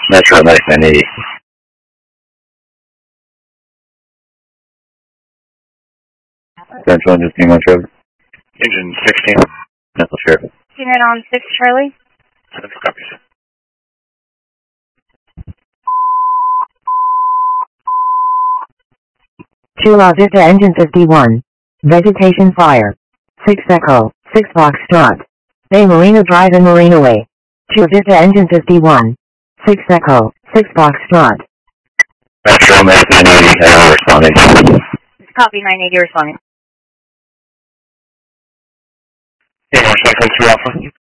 Metro 980. Central Engine 1 Trevor. Engine 16. Central Sheriff. Unit on 6 Charlie. 7 copies. Chula Vista Engine 51. Vegetation fire. 6 Echo, 6 Foxtrot. Bay Marina Drive and Marina Way. Chula Vista Engine 51. 6 Echo, 6 Foxtrot. Metro 980, responding. Copy 980 responding. Yeah, 1 2 Alpha.